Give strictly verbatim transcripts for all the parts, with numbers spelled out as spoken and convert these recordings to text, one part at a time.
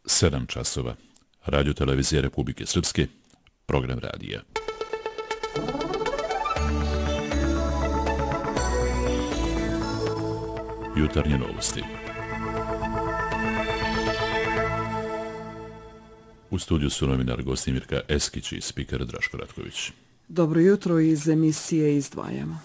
sedam časova. Radio televizija Republike Srpske, program radija. Jutarnje novosti. U studiju su novinar Gostimirka Eskić i spiker Draško Ratković. Dobro jutro, iz emisije izdvajamo.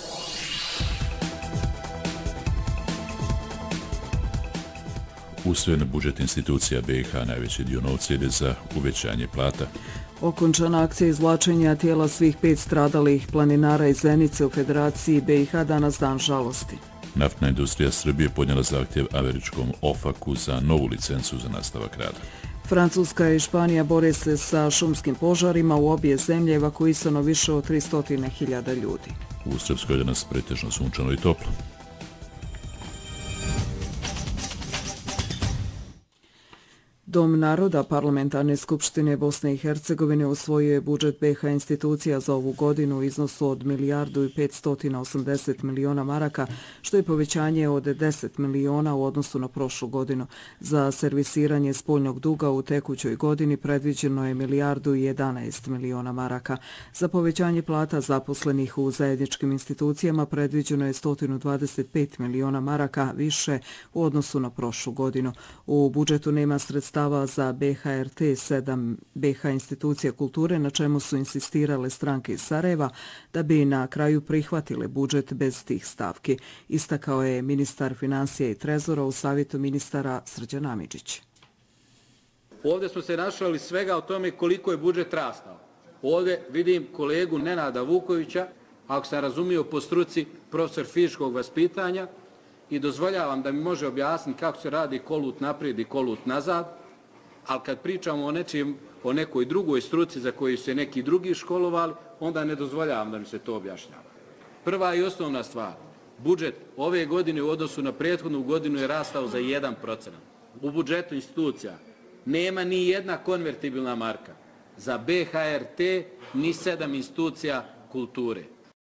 Usvojen budžet institucija B i H, najveći dio novca ide za uvećanje plata. Okončana akcija izvlačenja tijela svih pet stradalih planinara iz Zenice u Federaciji B i H, danas dan žalosti. Naftna industrija Srbije podnijela zahtjev američkom OFAC-u za novu licencu za nastavak rada. Francuska i Španija bore se sa šumskim požarima, u obje zemlje evakuisano više od tristo hiljada ljudi. U Srpskoj danas pretežno sunčano i toplo. Dom naroda Parlamentarne skupštine Bosne i Hercegovine usvojio je budžet B i H institucija za ovu godinu u iznosu od milijardu i petsto osamdeset miliona maraka, što je povećanje od deset miliona u odnosu na prošlu godinu. Za servisiranje spoljnog duga u tekućoj godini predviđeno je milijardu i jedanaest miliona maraka. Za povećanje plata zaposlenih u zajedničkim institucijama predviđeno je sto dvadeset pet miliona maraka više u odnosu na prošlu godinu. U budžetu nema sredstava za B H R T, sedam B H institucija kulture, na čemu su insistirale stranke iz Sarajeva, da bi na kraju prihvatile budžet bez tih stavki. Istakao je ministar financija i trezora u savjetu ministara Srđan Amidžić. Ovdje smo se našali svega o tome koliko je budžet rastao. Ovdje vidim kolegu Nenada Vukovića, ako sam razumio po struci, profesor fizičkog vaspitanja, i dozvoljavam da mi može objasniti kako se radi kolut naprijed i kolut nazad, ali kad pričamo o, nečim, o nekoj drugoj struci za koju se neki drugi školovali, onda ne dozvoljavam da mi se to objašnjava. Prva i osnovna stvar, budžet ove godine u odnosu na prethodnu godinu je rastao za jedan procenat. U budžetu institucija nema ni jedna konvertibilna marka za B H R T ni sedam institucija kulture.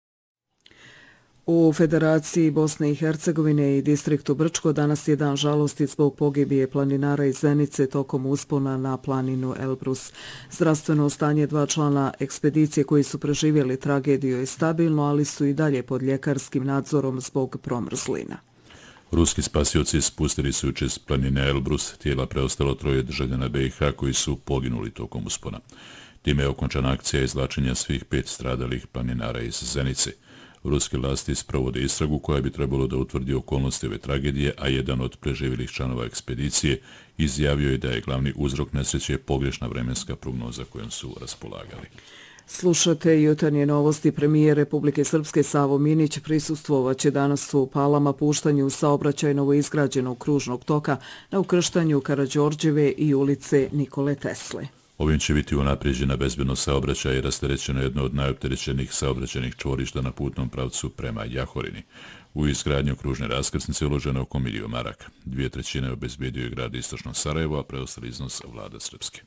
U Federaciji Bosne i Hercegovine i distriktu Brčko danas je dan žalosti zbog pogibije planinara iz Zenice tokom uspona na planinu Elbrus. Zdravstveno stanje dva člana ekspedicije koji su preživjeli tragediju je stabilno, ali su i dalje pod ljekarskim nadzorom zbog promrzlina. Ruski spasioci spustili su jučer s planine Elbrus tijela preostalo troje državljana B i H koji su poginuli tokom uspona. Time je okončana akcija izvlačenja svih pet stradalih planinara iz Zenice. Ruske vlasti sprovode istragu koja bi trebalo da utvrdi okolnosti ove tragedije, a jedan od preživjelih članova ekspedicije izjavio je da je glavni uzrok nesreće pogrešna vremenska prognoza kojom su raspolagali. Slušate jutarnje novosti. Premijer Republike Srpske Savo Minić prisustvovaće danas u Palama puštanju saobraćajno izgrađenog kružnog toka na ukrštanju Karađorđeve i ulice Nikole Tesle. Ovim će biti unaprijeđena bezbednost saobraćaja i rasterećeno jedno od najopterećenih saobraćajnih čvorišta na putnom pravcu prema Jahorini. U izgradnju kružne raskrsnice uloženo oko milion maraka. Dvije trećine obezbedio je grad Istočno Sarajevo, a preostali iznos vlada Srpske.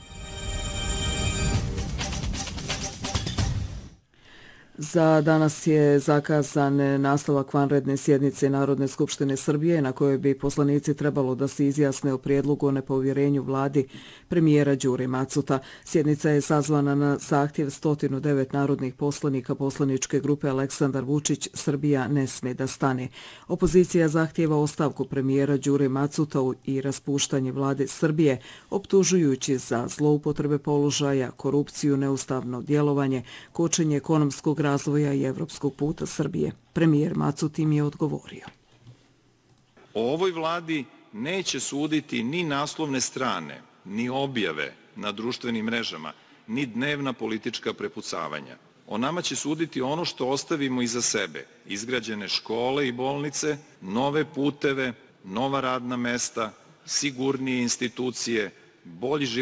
Za danas je zakazan nastavak vanredne sjednice Narodne skupštine Srbije, na kojoj bi poslanici trebalo da se izjasne o prijedlogu o nepovjerenju vladi premijera Đure Macuta. Sjednica je sazvana na zahtjev sto devet narodnih poslanika poslaničke grupe Aleksandar Vučić Srbija ne sme da stane. Opozicija zahtjeva ostavku premijera Đure Macuta i raspuštanje vlade Srbije, optužujući za zloupotrebe položaja, korupciju, neustavno djelovanje, kočenje ekonomskog razvoja i evropskog puta Srbije. Premijer Macut im je odgovorio. O ovoj vladi neće suditi ni naslovne strane, ni objave na društvenim mrežama, ni dnevna politička prepucavanja. O nama će suditi ono što ostavimo iza sebe. Izgrađene škole i bolnice, nove puteve, nova radna mesta, sigurnije institucije, bolji život